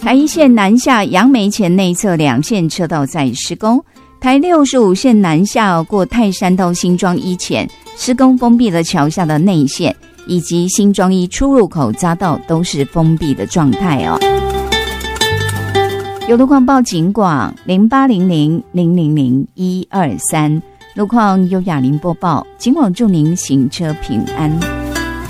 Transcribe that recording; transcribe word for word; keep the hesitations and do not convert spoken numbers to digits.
台一线南下杨梅前内侧两线车道在施工，台六十五线南下过泰山到新庄一前施工封闭了桥下的内线，以及新庄一出入口匝道都是封闭的状态哦。有路况报警广零八零零零零零一二三，路况由雅玲播报，警广祝您行车平安。